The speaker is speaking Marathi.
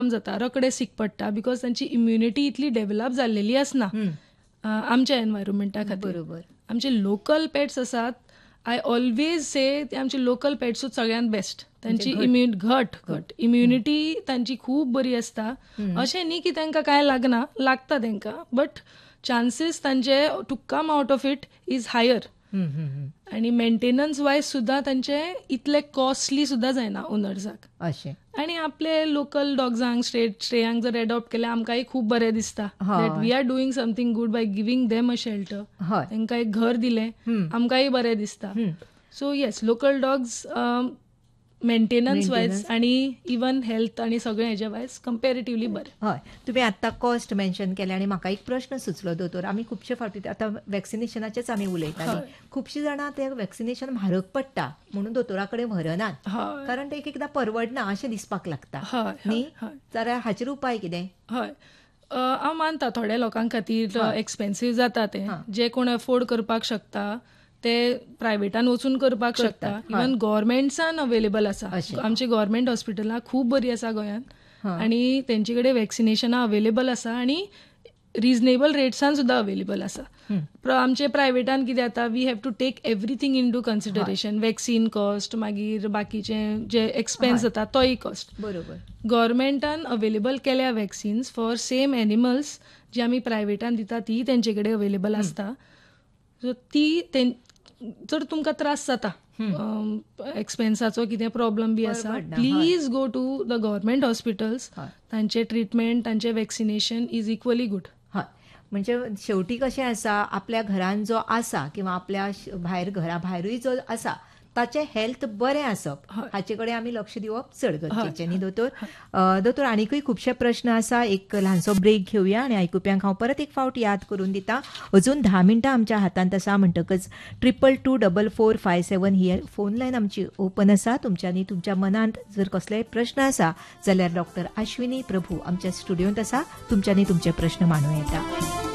जाता, रोखडे सीक पडटा, बिकॉज तांची इम्युनिटी इतली डेव्हलप जाल्लेली आसना आमच्या एनवायरमेंटा खातीर. बरोबर. आमचे लोकल पेट्स आसात, आय ऑलवेज से ते आमचे लोकल पेट्सूच सगळ्यात बेस्ट. तांची घट इम्युनिटी तांची खूब बरी आसता. अशें न्ही की तांकां कांय लागना, लागता तांकां, बट चान्सीस तांचे to come out of it is higher. आणि मेंटेनन्स वायज सुद्धा तांचे इतले कॉस्टली सुद्धा जायना ओनर्साक. अशें आणि आपले लोकल डॉग्सांक स्ट्रेयांक जर एडॉप्ट केल्यार आमकांय खूब बरें दिसता that we R doing something good bye giving them a shelter. तांकां एक घर दिलें, आमकांय बरें दिसता. So yes, local dogs maintenance wise आणि इवन हेल्थ आणि सगळें हेजे वायज कंपेरेटिवली बरें. हय, तुमी आत्तां कॉस्ट मेन्शन केलें आनी म्हाका एक प्रश्न सुचलो दोतोर. आमी खुबशे फावटी आतां वॅक्सिनेशनाचेच आमी उलयतालीं. खुबशीं जाणां तें वॅक्सिनेशन म्हारग पडटा म्हणून दोतोरा कडेन व्हरनात, कारण ते एक एकदां परवडना अशें दिसपाक लागता न्ही. जाल्यार हाचेर उपाय कितें? हय, हांव मानता थोड्या लोकां खातीर एक्सपेन्सीव जाता तें. जे कोण अफोर्ड करपाक शकता ते प्रायवेटान वचून करपाक शकता. इवन गव्हर्मेंट्सान अवेलेबल आसा. आमची गव्हर्मेंट हॉस्पिटलां खूब बरी आसा गोंयांत, आनी तेंचे कडेन वॅक्सिनेशनां अवेलेबल आसा आनी रिजनेबल रेट्सान सुद्धा अवेलेबल आसा. आमचे प्रायवेटान कितें जाता, we have to take everything in to consideration. Vaccine cost, मागीर बाकीचे जे एक्सपेन्स जाता तोय कॉस्ट. बरोबर. गव्हर्मेंटान अवेलेबल केल्या वॅक्सिन्स फॉर सेम एनिमल्स जी आमी प्रायवेटान दिता ती तेंचे कडेन अवेलेबल आसता. सो ती जर तुमकां त्रास जाता, एक्सपेन्साचो कितें प्रॉब्लम बी आसा, please go to the government hospitals. तांचे ट्रिटमेंट, तांचे वॅक्सिनेशन इज इक्वली गूड. हय, म्हणजे शेवटी कशें आसा, आपल्या घरान जो आसा किंवा आपल्या भायर घरा भायरूय जो आसा ताचें हेल्थ बरें आसप हाचे कडेन आमी लक्ष दिवप चड गरजेचें न्ही दोतोर. दोतोर, आनीकूय खुबशे प्रश्न आसा. एक ल्हानसो ब्रेक घेवया आनी आयकुप्यांक हांव परत एक फावट याद करून दितां. अजून 10 मिनटां आमच्या हातांत आसा, म्हणटकच 222457 ही फोन लायन आमची ओपन आसा. तुमच्यांनी तुमच्या मनांत जर कसलेय प्रश्न आसा जाल्यार डॉक्टर अश्विनी प्रभू आमच्या स्टुडियोंत आसा. तुमच्यांनी तुमचे प्रश्न मांडूं येता.